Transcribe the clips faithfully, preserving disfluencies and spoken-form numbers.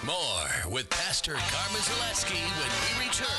More with Pastor Carmen Zaleski when we return.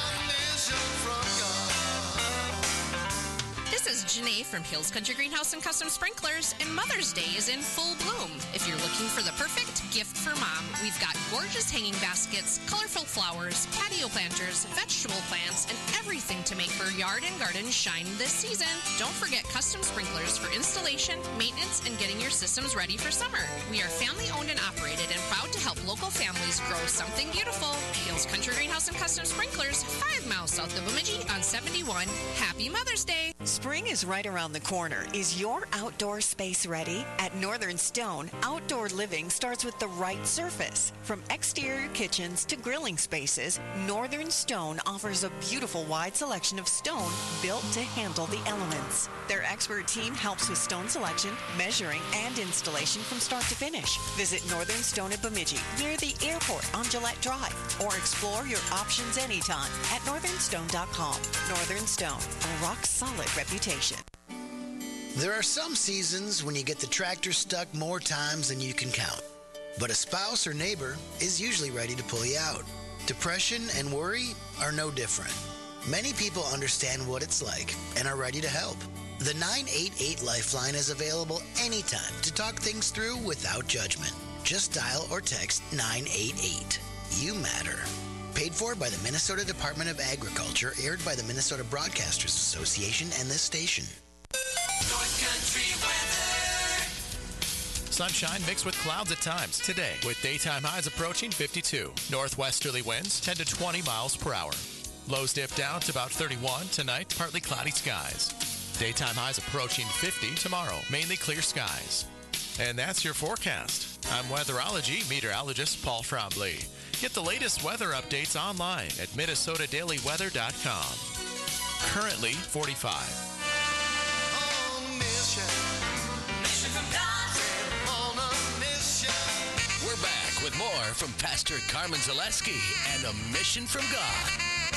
This is Janae from Hills Country Greenhouse and Custom Sprinklers, and Mother's Day is in full bloom. If you're looking for the perfect gift for mom, we've got gorgeous hanging baskets, colorful flowers, patio planters, vegetable plants, and everything to make her yard and garden shine this season. Don't forget custom sprinklers for installation, maintenance, and getting your systems ready for summer. We are family owned and operated and proud to help local families grow something beautiful. Hills Country Greenhouse and Custom Sprinklers, five miles south of Bemidji on seventy-one. Happy Mother's Day! Spring is right around the corner. Is your outdoor space ready? At Northern Stone, outdoor living starts with the right surface. From exterior kitchens to grilling spaces, Northern Stone offers a beautiful wide selection of stone built to handle the elements. Their expert team helps with stone selection, measuring, and installation from start to finish. Visit Northern Stone at Bemidji, near the airport on Gillette Drive, or explore your options anytime at northern stone dot com. Northern Stone, a rock-solid reputation. There are some seasons when you get the tractor stuck more times than you can count. But a spouse or neighbor is usually ready to pull you out. Depression and worry are no different. Many people understand what it's like and are ready to help. The nine eight eight Lifeline is available anytime to talk things through without judgment. Just dial or text nine eight eight. You matter. Paid for by the Minnesota Department of Agriculture, aired by the Minnesota Broadcasters Association and this station. North Country weather. Sunshine mixed with clouds at times today, with daytime highs approaching fifty-two. Northwesterly winds ten to twenty miles per hour. Lows dip down to about thirty-one tonight, partly cloudy skies. Daytime highs approaching fifty tomorrow, mainly clear skies. And that's your forecast. I'm weatherology meteorologist Paul Trombley. Get the latest weather updates online at minnesota daily weather dot com. Currently forty-five. On a mission. Mission from God. On a mission. We're back with more from Pastor Carmen Zaleski and a mission from God.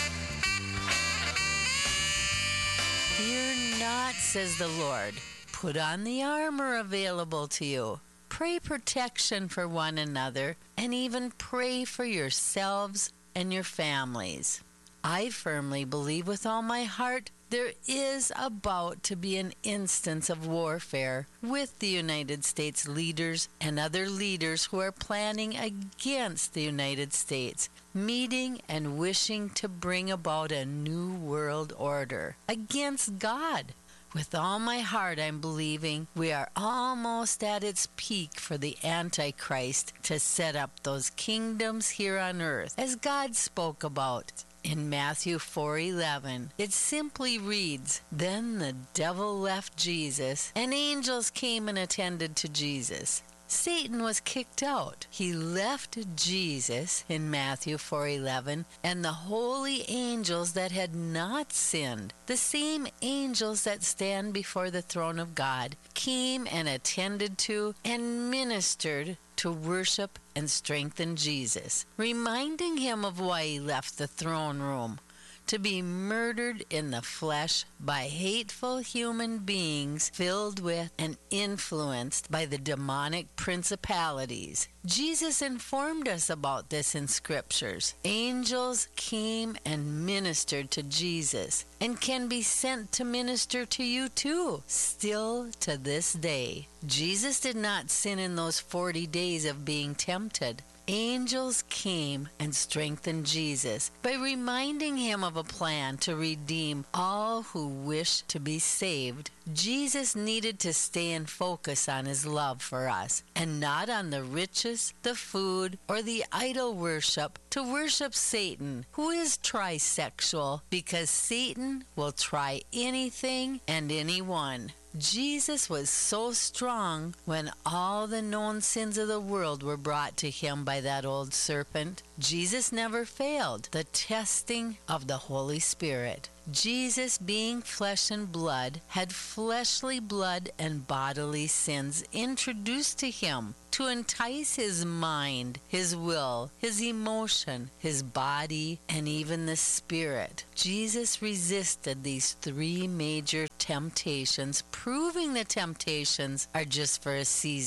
Fear not, says the Lord. Put on the armor available to you. Pray protection for one another, and even pray for yourselves and your families. I firmly believe with all my heart there is about to be an instance of warfare with the United States leaders and other leaders who are planning against the United States, meeting and wishing to bring about a new world order against God. With all my heart, I'm believing we are almost at its peak for the Antichrist to set up those kingdoms here on earth, as God spoke about in Matthew four eleven. It simply reads, "Then the devil left Jesus, and angels came and attended to Jesus." Satan was kicked out. He left Jesus in Matthew four eleven, and the holy angels that had not sinned, the same angels that stand before the throne of God, came and attended to and ministered to worship and strengthen Jesus, reminding him of why he left the throne room. To be murdered in the flesh by hateful human beings filled with and influenced by the demonic principalities. Jesus informed us about this in scriptures. Angels came and ministered to Jesus and can be sent to minister to you too, still to this day. Jesus did not sin in those forty days of being tempted. Angels came and strengthened Jesus by reminding him of a plan to redeem all who wish to be saved. Jesus needed to stay in focus on his love for us and not on the riches, the food, or the idol worship to worship Satan, who is trisexual, because Satan will try anything and anyone. Jesus was so strong when all the known sins of the world were brought to him by that old serpent. Jesus never failed the testing of the Holy Spirit. Jesus, being flesh and blood, had fleshly blood and bodily sins introduced to him to entice his mind, his will, his emotion, his body, and even the spirit. Jesus resisted these three major temptations, proving the temptations are just for a season.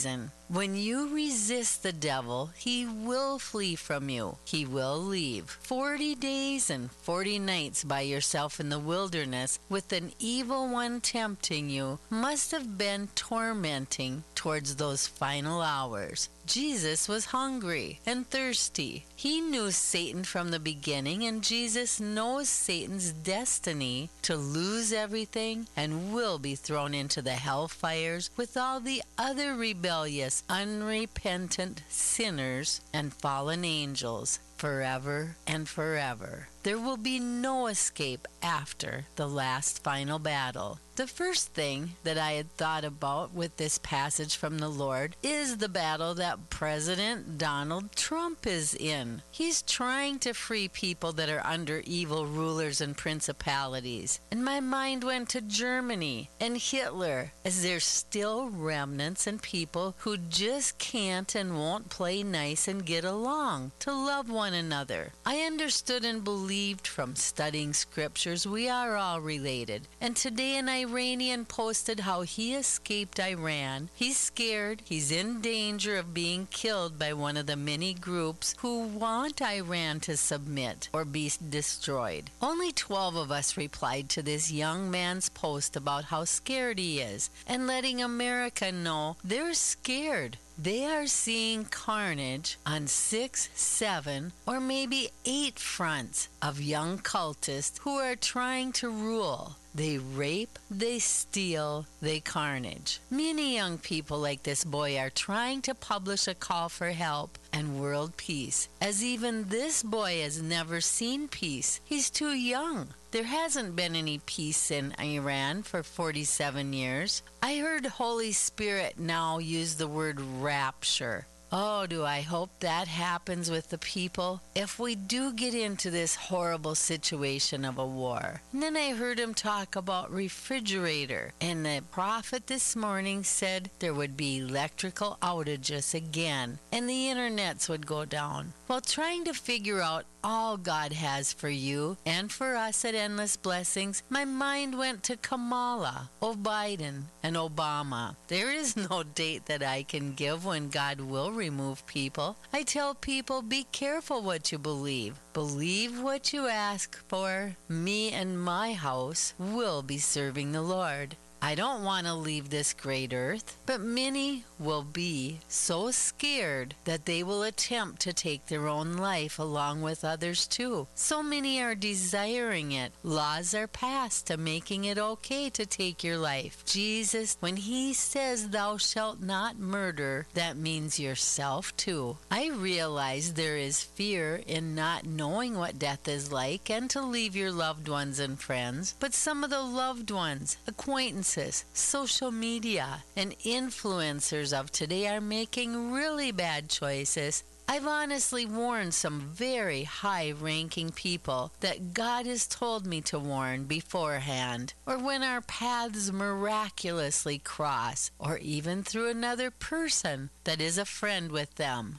When you resist the devil, he will flee from you. He will leave. Forty days and forty nights by yourself in the wilderness with an evil one tempting you must have been tormenting towards those final hours. Jesus was hungry and thirsty. He knew Satan from the beginning, and Jesus knows Satan's destiny to lose everything and will be thrown into the hellfires with all the other rebellious, unrepentant sinners and fallen angels forever and forever. There will be no escape after the last final battle. The first thing that I had thought about with this passage from the Lord is the battle that President Donald Trump is in. He's trying to free people that are under evil rulers and principalities. And my mind went to Germany and Hitler, as there's still remnants and people who just can't and won't play nice and get along to love one another. I understood and believed from studying scriptures we are all related. And today an Iranian posted how he escaped Iran. He's scared. He's in danger of being killed by one of the many groups who want Iran to submit or be destroyed. Only twelve of us replied to this young man's post about how scared he is and letting America know they're scared. They are seeing carnage on six, seven, or maybe eight fronts of young cultists who are trying to rule. They rape, they steal, they carnage. Many young people like this boy are trying to publish a call for help and world peace, as even this boy has never seen peace. He's too young. There hasn't been any peace in Iran for forty-seven years. I heard Holy Spirit now use the word rapture. Oh, do I hope that happens with the people if we do get into this horrible situation of a war. And then I heard him talk about refrigerator, and the prophet this morning said there would be electrical outages again, and the internets would go down. While trying to figure out all God has for you and for us at Endless Blessings, my mind went to Kamala, O Biden, and Obama. There is no date that I can give when God will remove people. I tell people, be careful what you believe. Believe what you ask for. Me and my house will be serving the Lord. I don't want to leave this great earth, but many will be so scared that they will attempt to take their own life along with others too. So many are desiring it. Laws are passed to making it okay to take your life. Jesus, when he says thou shalt not murder, that means yourself too. I realize there is fear in not knowing what death is like and to leave your loved ones and friends, but some of the loved ones, acquaintances, social media, and influencers of today are making really bad choices. I've honestly warned some very high-ranking people that God has told me to warn beforehand, or when our paths miraculously cross, or even through another person that is a friend with them.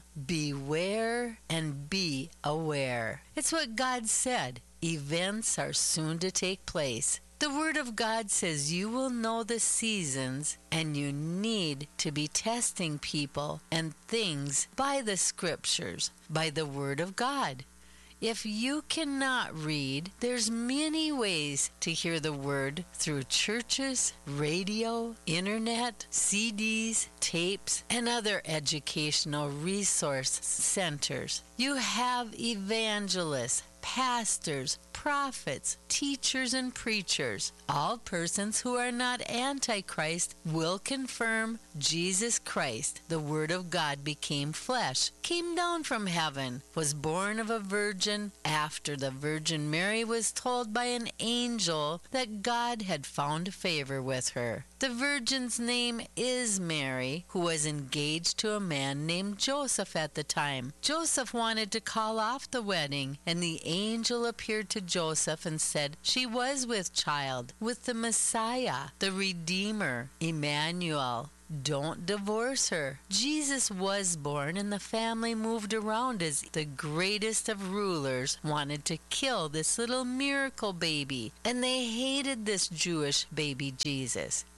Beware and be aware. It's what God said. Events are soon to take place. The Word of God says you will know the seasons, and you need to be testing people and things by the Scriptures, by the Word of God. If you cannot read, there's many ways to hear the Word through churches, radio, internet, C Ds, tapes, and other educational resource centers. You have evangelists, pastors, prophets, teachers, and preachers. All persons who are not Antichrist will confirm Jesus Christ, the Word of God, became flesh, came down from heaven, was born of a virgin after the Virgin Mary was told by an angel that God had found favor with her. The virgin's name is Mary, who was engaged to a man named Joseph at the time. Joseph wanted to call off the wedding, and the angel appeared to Joseph and said she was with child, with the Messiah, the Redeemer, Emmanuel. Don't divorce her. Jesus was born, and the family moved around as the greatest of rulers wanted to kill this little miracle baby, and they hated this Jewish baby Jesus.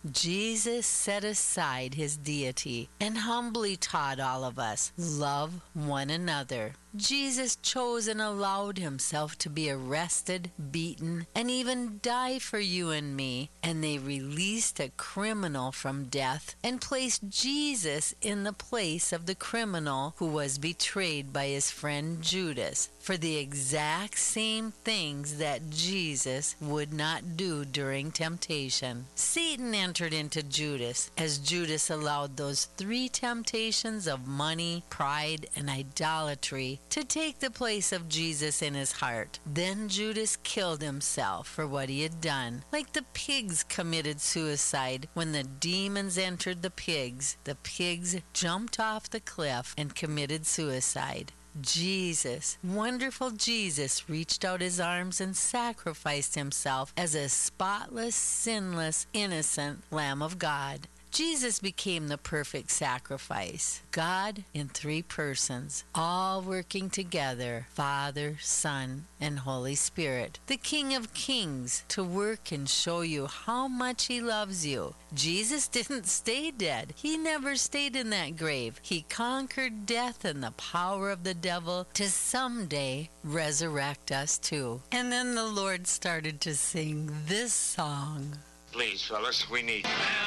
Jesus set aside his deity and humbly taught all of us, love one another. Jesus chose and allowed himself to be arrested, beaten, and even die for you and me. And they released a criminal from death and placed Jesus in the place of the criminal who was betrayed by his friend Judas for the exact same things that Jesus would not do during temptation. Satan entered into Judas as Judas allowed those three temptations of money, pride, and idolatry to take the place of Jesus in his heart. Then Judas killed himself for what he had done. Like the pigs committed suicide when the demons entered the pigs, the pigs jumped off the cliff and committed suicide. Jesus, wonderful Jesus, reached out his arms and sacrificed himself as a spotless, sinless, innocent Lamb of God. Jesus became the perfect sacrifice. God in three persons, all working together, Father, Son, and Holy Spirit. The King of Kings to work and show you how much he loves you. Jesus didn't stay dead. He never stayed in that grave. He conquered death and the power of the devil to someday resurrect us too. And then the Lord started to sing this song. Please, fellas, we need...